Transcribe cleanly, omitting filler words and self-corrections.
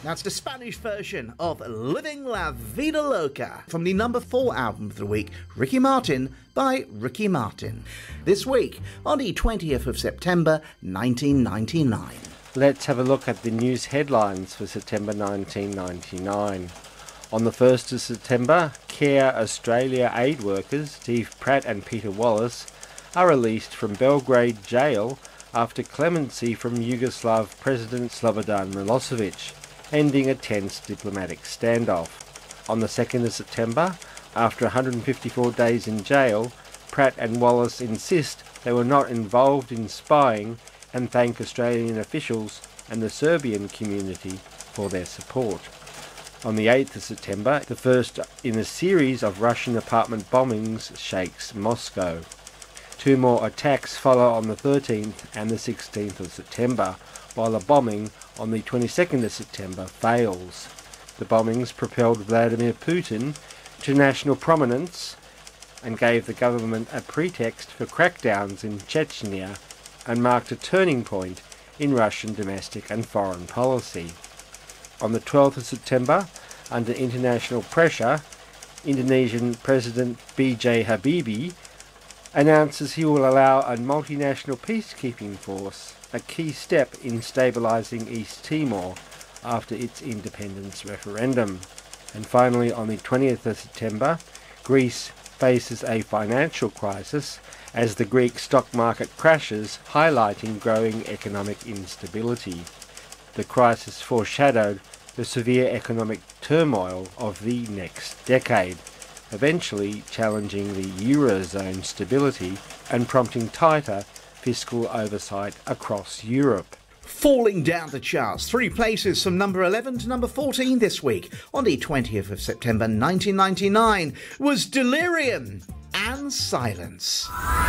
That's the Spanish version of Living La Vida Loca from the number 4 album of the week, Ricky Martin by Ricky Martin. This week, on the 20th of September 1999. Let's have a look at the news headlines for September 1999. On the 1st of September, Care Australia aid workers Steve Pratt and Peter Wallace are released from Belgrade jail after clemency from Yugoslav President Slobodan Milosevic, ending a tense diplomatic standoff. On the 2nd of September, after 154 days in jail, Pratt and Wallace insist they were not involved in spying and thank Australian officials and the Serbian community for their support. On the 8th of September, the first in a series of Russian apartment bombings shakes Moscow. 2 more attacks follow on the 13th and the 16th of September, while a bombing on the 22nd of September fails. The bombings propelled Vladimir Putin to national prominence and gave the government a pretext for crackdowns in Chechnya and marked a turning point in Russian domestic and foreign policy. On the 12th of September, under international pressure, Indonesian President B.J. Habibie announces he will allow a multinational peacekeeping force, a key step in stabilising East Timor after its independence referendum. And finally, on the 20th of September, Greece faces a financial crisis as the Greek stock market crashes, highlighting growing economic instability. The crisis foreshadowed the severe economic turmoil of the next decade, eventually challenging the Eurozone stability and prompting tighter fiscal oversight across Europe. Falling down the charts, 3 places from number 11 to number 14 this week, on the 20th of September 1999, was Delirium and Silence.